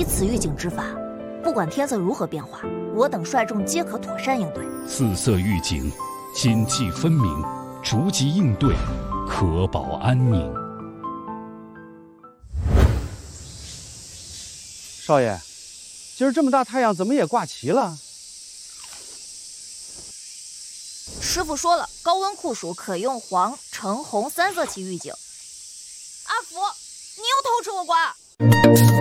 以此预警之法，不管天色如何变化，我等率众皆可妥善应对。 四色预警，谨记分明，逐级应对，可保安宁。 少爷，今儿这么大太阳，怎么也挂旗了？ 师傅说了，高温酷暑可用黄、橙、红3色旗预警。阿福，你又偷吃我瓜！